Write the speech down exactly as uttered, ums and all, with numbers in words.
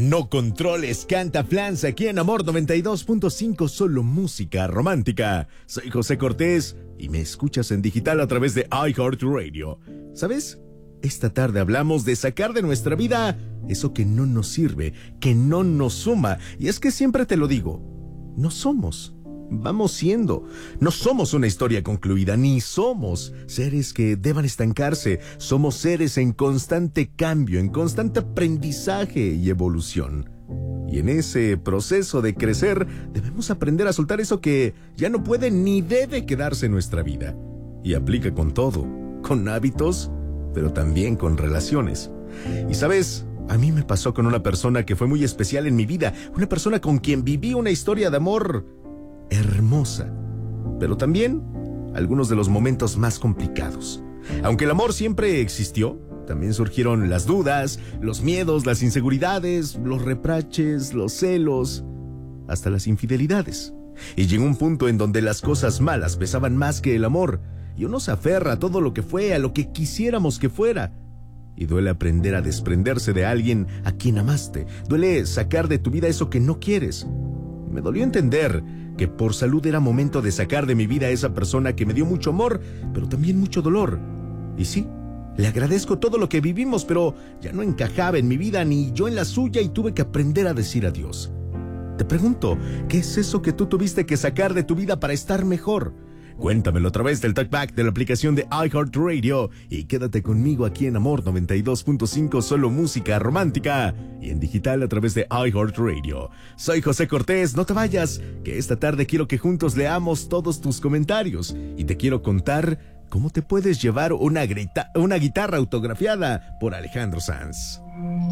No controles, canta Flans aquí en Amor noventa y dos punto cinco, solo música romántica. Soy José Cortés y me escuchas en digital a través de iHeartRadio. ¿Sabes? Esta tarde hablamos de sacar de nuestra vida eso que no nos sirve, que no nos suma. Y es que siempre te lo digo, no somos, vamos siendo. No somos una historia concluida, ni somos seres que deban estancarse. Somos seres en constante cambio, en constante aprendizaje y evolución. Y en ese proceso de crecer, debemos aprender a soltar eso que ya no puede ni debe quedarse en nuestra vida. Y aplica con todo, con hábitos, pero también con relaciones. Y sabes, a mí me pasó con una persona que fue muy especial en mi vida, una persona con quien viví una historia de amor hermosa, pero también algunos de los momentos más complicados. Aunque el amor siempre existió, también surgieron las dudas, los miedos, las inseguridades, los reproches, los celos, hasta las infidelidades. Y llegó un punto en donde las cosas malas pesaban más que el amor, y uno se aferra a todo lo que fue, a lo que quisiéramos que fuera. Y duele aprender a desprenderse de alguien a quien amaste. Duele sacar de tu vida eso que no quieres. Me dolió entender que por salud era momento de sacar de mi vida a esa persona que me dio mucho amor, pero también mucho dolor. Y sí, le agradezco todo lo que vivimos, pero ya no encajaba en mi vida ni yo en la suya y tuve que aprender a decir adiós. Te pregunto, ¿qué es eso que tú tuviste que sacar de tu vida para estar mejor? Cuéntamelo a través del talkback de la aplicación de iHeartRadio y quédate conmigo aquí en Amor noventa y dos punto cinco, solo música romántica y en digital a través de iHeartRadio. Soy José Cortés, no te vayas, que esta tarde quiero que juntos leamos todos tus comentarios y te quiero contar cómo te puedes llevar una, grita- una guitarra autografiada por Alejandro Sanz.